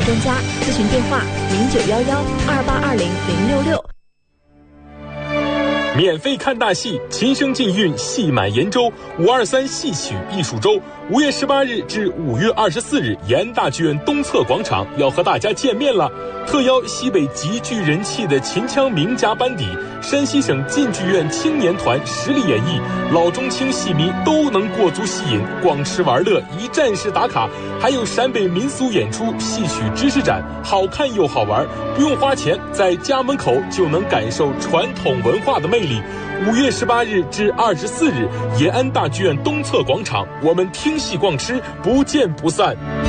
专家，咨询电话09112820-066。 免费看大戏，琴声尽韵，戏满延州523戏曲艺术周，5月18日至5月24日，延安大剧院东侧广场要和大家见面了。特邀西北极具人气的秦腔名家班底，山西省晋剧院青年团实力演绎，老中青戏迷都能过足戏瘾，逛吃玩乐，一站式打卡。还有陕北民俗演出、戏曲知识展，好看又好玩，不用花钱，在家门口就能感受传统文化的魅力。5月18日至24日，延安大剧院东侧广场，我们听戏逛吃，不见不散。